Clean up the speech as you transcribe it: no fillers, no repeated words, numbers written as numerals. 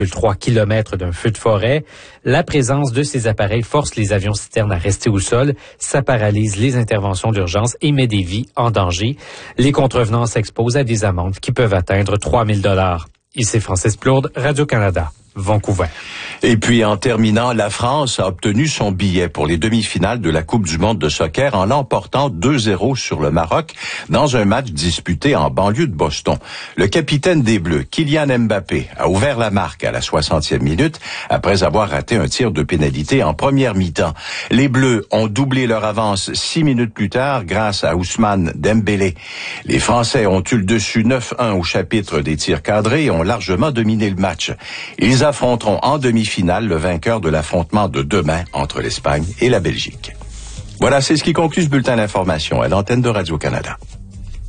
3 kilomètres d'un feu de forêt. La présence de ces appareils force les avions citernes à rester au sol. Ça paralyse les interventions d'urgence et met des vies en danger. Les contrevenants s'exposent à des amendes qui peuvent atteindre 3 000 $. Ici Francis Plourde, Radio-Canada, Vancouver. Et puis, en terminant, la France a obtenu son billet pour les demi-finales de la Coupe du monde de soccer en l'emportant 2-0 sur le Maroc dans un match disputé en banlieue de Boston. Le capitaine des Bleus, Kylian Mbappé, a ouvert la marque à la 60e minute après avoir raté un tir de pénalité en première mi-temps. Les Bleus ont doublé leur avance 6 minutes plus tard grâce à Ousmane Dembélé. Les Français ont eu le dessus 9-1 au chapitre des tirs cadrés et ont largement dominé le match. Ils affronteront en demi-finale le vainqueur de l'affrontement de demain entre l'Espagne et la Belgique. Voilà, c'est ce qui conclut ce bulletin d'information à l'antenne de Radio-Canada.